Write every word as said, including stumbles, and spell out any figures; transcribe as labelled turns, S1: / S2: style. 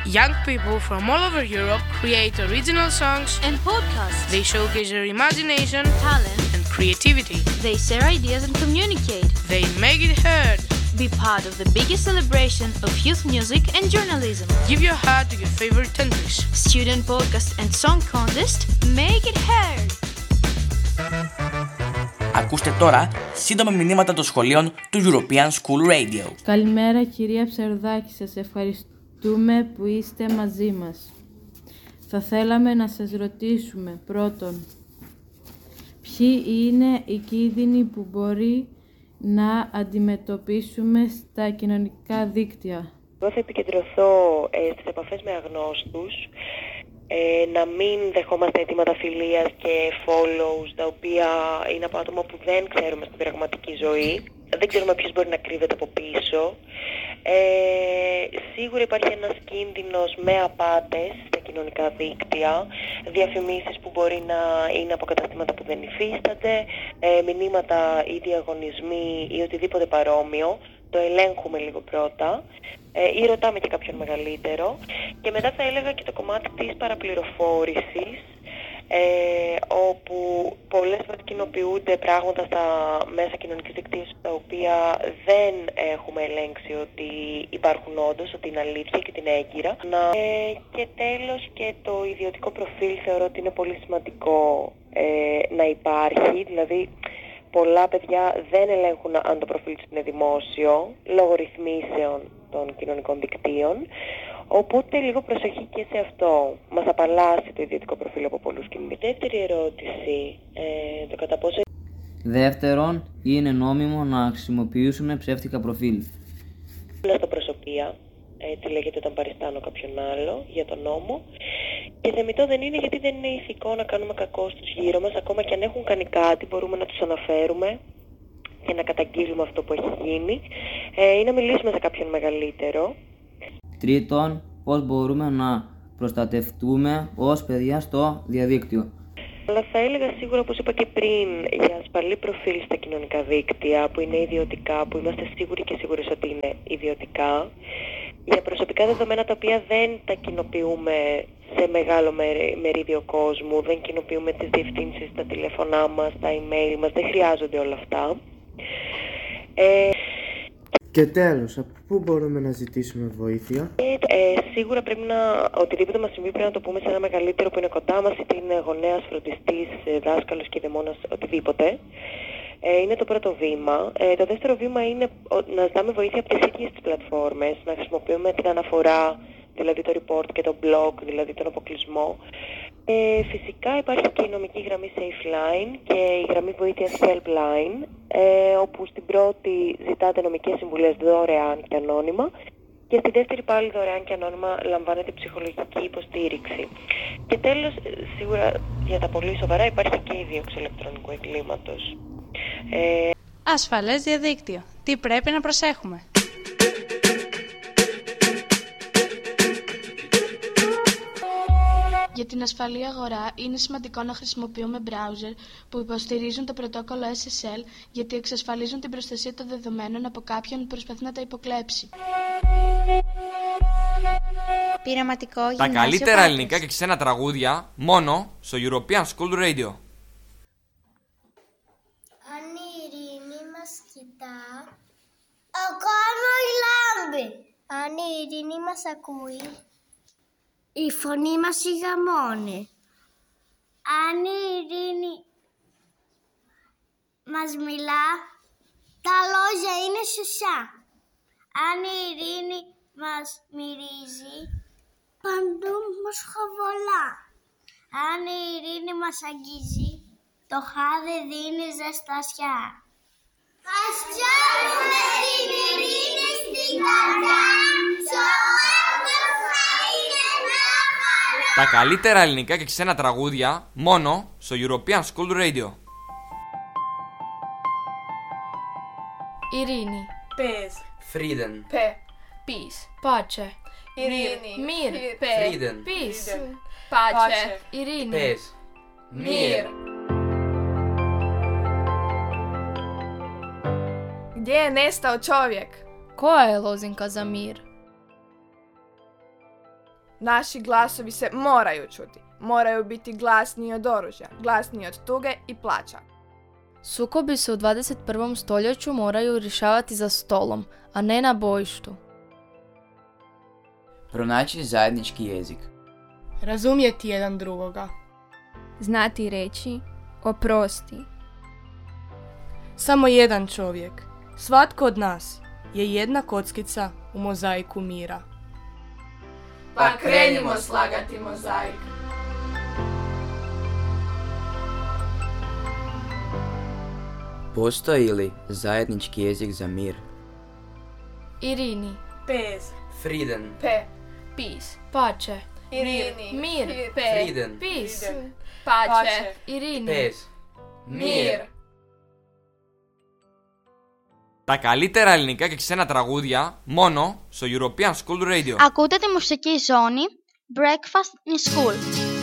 S1: Young people from all over Europe create original songs
S2: and podcasts.
S1: They showcase their imagination,
S2: talent,
S1: and creativity.
S2: They share ideas and communicate.
S1: They make it heard.
S2: Be part of the biggest celebration of youth music and journalism.
S1: Give your heart to your favorite countries.
S2: Student podcast and song contest. Make it heard.
S3: Ακούστε τώρα σύντομα μηνύματα των σχολείων του European School Radio.
S4: Καλημέρα κυρία Ψαρουδάκη, σας ευχαριστούμε που είστε μαζί μας. Θα θέλαμε να σας ρωτήσουμε πρώτον, ποιοι είναι οι κίνδυνοι που μπορεί να αντιμετωπίσουμε στα κοινωνικά δίκτυα.
S5: Εγώ θα επικεντρωθώ ε, στις επαφές με αγνώστους, ε, να μην δεχόμαστε αιτήματα φιλίας και follows, τα οποία είναι από άτομα που δεν ξέρουμε στην πραγματική ζωή. Δεν ξέρουμε ποιος μπορεί να κρύβεται από πίσω. Ε, σίγουρα υπάρχει ένας κίνδυνος με απάτες στα κοινωνικά δίκτυα, διαφημίσεις που μπορεί να είναι από καταστήματα που δεν υφίστανται, ε, μηνύματα ή διαγωνισμοί ή οτιδήποτε παρόμοιο. Το ελέγχουμε λίγο πρώτα ε, ή ρωτάμε και κάποιον μεγαλύτερο. Και μετά θα έλεγα και το κομμάτι της παραπληροφόρησης, Ε, όπου πολλές φορές κοινοποιούνται πράγματα στα μέσα κοινωνικής δικτύωσης τα οποία δεν έχουμε ελέγξει ότι υπάρχουν όντως, ότι είναι αλήθεια και ότι είναι έγκυρα. Ε, και τέλος και το ιδιωτικό προφίλ θεωρώ ότι είναι πολύ σημαντικό ε, να υπάρχει, δηλαδή πολλά παιδιά δεν ελέγχουν αν το προφίλ τους είναι δημόσιο λόγω ρυθμίσεων των κοινωνικών δικτύων. Οπότε λίγο προσοχή και σε αυτό. Μας απαλλάσσει το ιδιωτικό προφίλ από πολλούς κινδύνους. Δεύτερη ερώτηση, ε, το κατά πόσο...
S6: Δεύτερον, είναι νόμιμο να χρησιμοποιήσουμε ψεύτικα προφίλ.
S5: Στο προσωπία, έτσι λέγεται όταν παριστάνω κάποιον άλλο για τον νόμο. Και θεμιτό δεν είναι, γιατί δεν είναι ηθικό να κάνουμε κακό στους γύρω μας. Ακόμα και αν έχουν κάνει κάτι, μπορούμε να τους αναφέρουμε και να καταγγείλουμε αυτό που έχει γίνει ε, ή να μιλήσουμε σε κάποιον μεγαλύτερο.
S6: Τρίτον, πώς μπορούμε να προστατευτούμε ως παιδιά στο διαδίκτυο.
S5: Αλλά θα έλεγα σίγουρα, όπως είπα και πριν, για ασφαλή προφίλ στα κοινωνικά δίκτυα που είναι ιδιωτικά, που είμαστε σίγουροι και σίγουρες ότι είναι ιδιωτικά. Για προσωπικά δεδομένα τα οποία δεν τα κοινοποιούμε σε μεγάλο μερίδιο κόσμου, δεν κοινοποιούμε τις διευθύνσεις, τα τηλέφωνά μας, τα email μας, δεν χρειάζονται όλα αυτά. Ε,
S7: Και τέλος, από πού μπορούμε να ζητήσουμε βοήθεια?
S5: Ε, ε, σίγουρα πρέπει να, οτιδήποτε μας συμβεί πρέπει να το πούμε σε ένα μεγαλύτερο που είναι κοντά μας, είτε είναι γονέας, φροντιστής, δάσκαλος, κηδεμόνας, οτιδήποτε. Ε, είναι το πρώτο βήμα. Ε, το δεύτερο βήμα είναι να ζητάμε βοήθεια από τις ίδιες τις πλατφόρμες, να χρησιμοποιούμε την αναφορά, δηλαδή το report και το blog, δηλαδή τον αποκλεισμό. Ε, φυσικά υπάρχει και η νομική γραμμή SafeLine και η γραμμή βοήθειας Helpline, ε, όπου στην πρώτη ζητάτε νομικές συμβουλές δωρεάν και ανώνυμα και στη δεύτερη πάλι δωρεάν και ανώνυμα λαμβάνετε ψυχολογική υποστήριξη. Και τέλος, σίγουρα για τα πολύ σοβαρά υπάρχει και η δίωξη ηλεκτρονικού εγκλήματος. Ε...
S8: Ασφαλές διαδίκτυο. Τι πρέπει να προσέχουμε?
S9: Για την ασφαλή αγορά είναι σημαντικό να χρησιμοποιούμε browser που υποστηρίζουν το πρωτόκολλο ες ες ελ, γιατί εξασφαλίζουν την προστασία των δεδομένων από κάποιον που προσπαθεί να τα υποκλέψει.
S10: Πειραματικό
S11: Τα
S10: γυμνάσιο
S11: καλύτερα
S10: Πάτρας.
S11: ελληνικά και ξένα τραγούδια μόνο στο European School Radio.
S12: Αν η ειρήνη μας κοιτά, ο κόσμος λάμπει. Αν η ειρήνη μας ακούει, η φωνή μας σιγαμώνει. Αν η ειρήνη μας μιλά, τα λόγια είναι σωσά. Αν η ειρήνη μας μυρίζει, παντού μας χαβολά. Αν η ειρήνη μας αγγίζει, το χάδι δίνει ζεστασιά. Ας πιάνουμε την ειρήνη στην καρδιά, κι ο έρωτας θα είναι μια χαρά.
S11: Τα καλύτερα ελληνικά και ξένα τραγούδια μόνο στο European School Radio.
S13: Ειρήνη.
S14: Πες.
S15: Frieden.
S14: Πε.
S13: Peace. Pace.
S14: Ειρήνη.
S13: Mir.
S14: Πε.
S15: Frieden.
S13: Peace.
S14: Pace.
S13: Ειρήνη.
S15: Pes.
S14: Mir. Gdje je nestao čovjek?
S13: Koja je lozinka za mir?
S14: Naši glasovi se moraju čuti. Moraju biti glasniji od oružja, glasniji od tuge i plaća.
S15: Sukobi se u dvadeset prvom stoljeću moraju rješavati za stolom, a ne na bojištu.
S16: Pronaći zajednički jezik.
S1: Razumjeti jedan drugoga.
S13: Znati reći oprosti.
S1: Samo jedan čovjek, svatko od nas, je jedna kockica u mozaiku mira.
S14: Pa krenimo slagati mozaik.
S16: Postoji li zajednički jezik za mir?
S15: Irini.
S14: Pez.
S16: Frieden.
S14: Pe.
S15: Peace. Pace.
S14: Irini.
S15: Mir.
S14: Pe.
S16: Frieden.
S15: Peace.
S14: Pace.
S15: Irini.
S16: Pez.
S14: Mir.
S11: Τα καλύτερα ελληνικά και ξένα τραγούδια μόνο στο European School Radio.
S12: Ακούτε τη μουσική ζώνη Breakfast in School.